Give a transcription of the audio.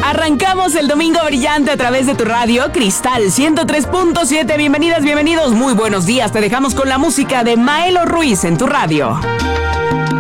Arrancamos el domingo brillante a través de tu radio Cristal 103.7. Bienvenidas, bienvenidos, muy buenos días. Te dejamos con la música de Maelo Ruiz en tu radio.